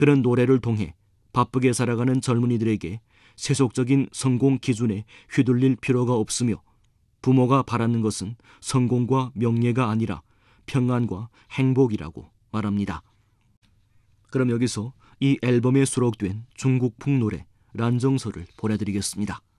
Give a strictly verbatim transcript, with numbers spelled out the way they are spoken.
그런 노래를 통해 바쁘게 살아가는 젊은이들에게 세속적인 성공 기준에 휘둘릴 필요가 없으며 부모가 바라는 것은 성공과 명예가 아니라 평안과 행복이라고 말합니다. 그럼 여기서 이 앨범에 수록된 중국풍 노래 란정서를 보내드리겠습니다.